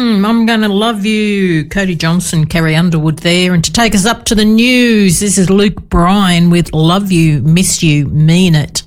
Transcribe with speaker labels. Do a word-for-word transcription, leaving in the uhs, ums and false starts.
Speaker 1: Mm, I'm Gonna Love You. Cody Johnson, Carrie Underwood there. And to take us up to the news, this is Luke Bryan with Love You, Miss You, Mean It.